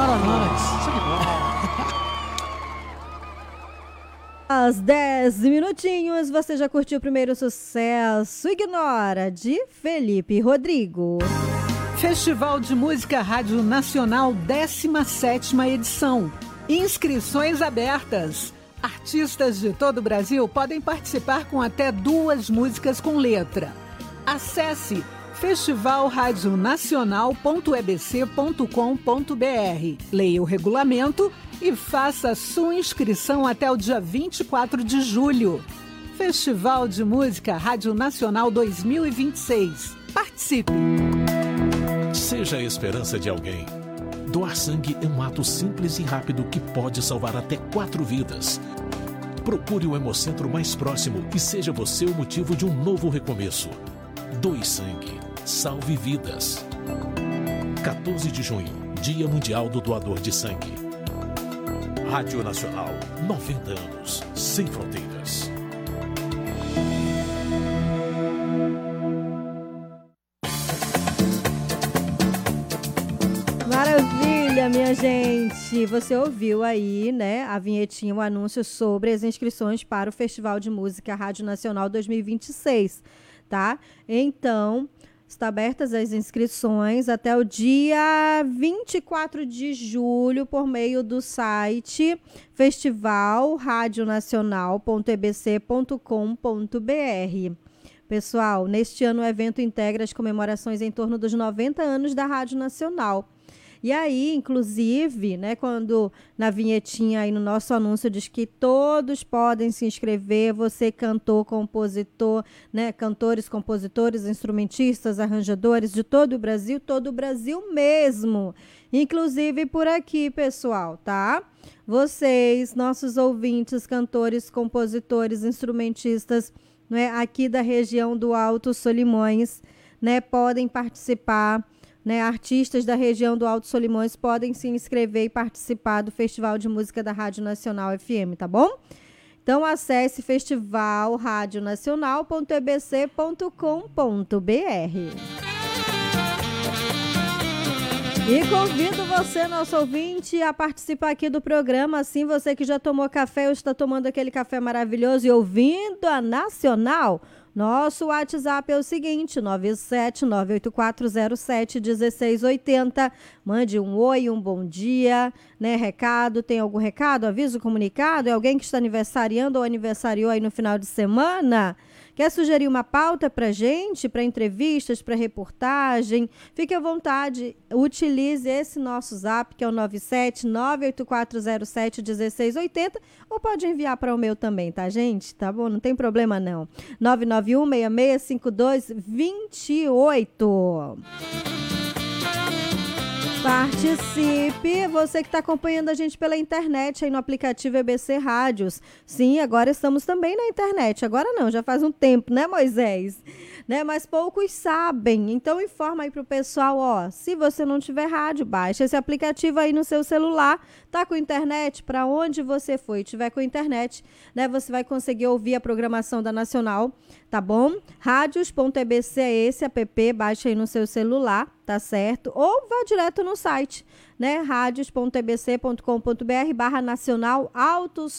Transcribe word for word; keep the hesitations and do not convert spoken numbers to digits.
Ignora nós. Só ignora. Às dez minutinhos, você já curtiu o primeiro sucesso Ignora, de Felipe Rodrigo. Festival de Música Rádio Nacional, décima sétima edição. Inscrições abertas. Artistas de todo o Brasil podem participar com até duas músicas com letra. Acesse festival rádio nacional ponto e b c ponto com ponto b r. Leia o regulamento e faça sua inscrição até o dia vinte e quatro de julho. Festival de Música Rádio Nacional dois mil e vinte e seis. Participe! Seja a esperança de alguém. Doar sangue é um ato simples e rápido que pode salvar até quatro vidas. Procure o Hemocentro mais próximo e seja você o motivo de um novo recomeço. Doe sangue. Salve vidas. quatorze de junho, Dia Mundial do Doador de Sangue. Rádio Nacional, noventa anos, sem fronteiras. Maravilha, minha gente! Você ouviu aí, né, a vinhetinha, o anúncio sobre as inscrições para o Festival de Música Rádio Nacional dois mil e vinte e seis, tá? Então, está abertas as inscrições até o dia vinte e quatro de julho por meio do site festival rádio nacional ponto e b c ponto com ponto b r. Pessoal, neste ano o evento integra as comemorações em torno dos noventa anos da Rádio Nacional. E aí, inclusive, né, quando na vinhetinha aí no nosso anúncio diz que todos podem se inscrever, você cantor, compositor, né, cantores, compositores, instrumentistas, arranjadores de todo o Brasil, todo o Brasil mesmo, inclusive por aqui, pessoal, tá? Vocês, nossos ouvintes, cantores, compositores, instrumentistas, né, aqui da região do Alto Solimões, né, podem participar. Né, artistas da região do Alto Solimões podem se inscrever e participar do Festival de Música da Rádio Nacional F M, tá bom? Então, acesse festival rádio nacional ponto e b c ponto com ponto b r. E convido você, nosso ouvinte, a participar aqui do programa. Assim, você que já tomou café ou está tomando aquele café maravilhoso e ouvindo a Nacional, nosso WhatsApp é o seguinte, nove sete nove oito quatro zero sete um seis oito zero. Mande um oi, um bom dia, né? Recado, tem algum recado, aviso, comunicado? É alguém que está aniversariando ou aniversariou aí no final de semana? Quer sugerir uma pauta para gente, para entrevistas, para reportagem? Fique à vontade, utilize esse nosso zap, que é o nove sete nove oito quatro zero sete um seis oito zero, ou pode enviar para o meu também, tá, gente? Tá bom? Não tem problema, não. nove nove um seis seis cinco dois dois oito. Participe, você que está acompanhando a gente pela internet aí no aplicativo E B C Rádios. Sim, agora estamos também na internet. Agora não, já faz um tempo, né, Moisés? Né? Mas poucos sabem. Então informa aí pro pessoal, ó, se você não tiver rádio, baixa esse aplicativo aí no seu celular. Tá com internet? Para onde você for e tiver com internet, né, você vai conseguir ouvir a programação da Nacional, tá bom? rádios ponto e b c é esse app, baixa aí no seu celular, tá certo? Ou vá direto no site, né? rádios ponto e b c ponto com ponto b r barra nacional autos